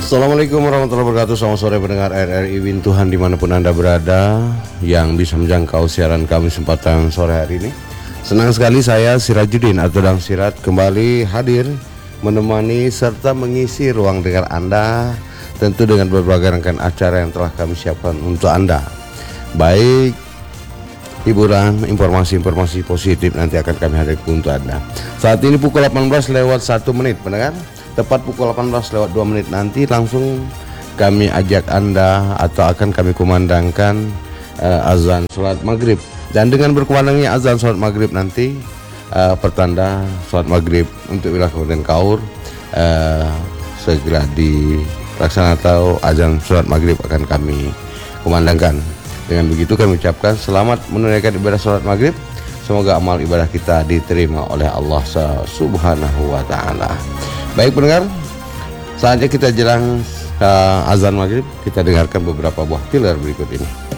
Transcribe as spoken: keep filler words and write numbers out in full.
Assalamualaikum warahmatullahi wabarakatuh. Selamat sore pendengar R R I Win Tuhan dimanapun Anda berada yang bisa menjangkau siaran kami kesempatan sore hari ini. Senang sekali saya Sirajuddin atau Dang Sirat kembali hadir menemani serta mengisi ruang dengar Anda, tentu dengan berbagai rangkaian acara yang telah kami siapkan untuk Anda. Baik hiburan, informasi-informasi positif nanti akan kami hadirkan untuk Anda. Saat ini pukul delapan belas lewat satu menit pendengar. Tepat pukul delapan belas lewat dua menit nanti langsung kami ajak Anda atau akan kami kumandangkan uh, azan sholat maghrib. Dan dengan berkumandangnya azan sholat maghrib nanti uh, pertanda sholat maghrib untuk wilayah Kabupaten Kaur uh, segera dilaksanakan atau azan sholat maghrib akan kami kumandangkan. Dengan begitu kami ucapkan selamat menunaikan ibadah sholat maghrib. Semoga amal ibadah kita diterima oleh Allah Subhanahu wa Ta'ala. Baik pendengar, saatnya kita jelang uh, azan maghrib, kita dengarkan beberapa buah tiller berikut ini.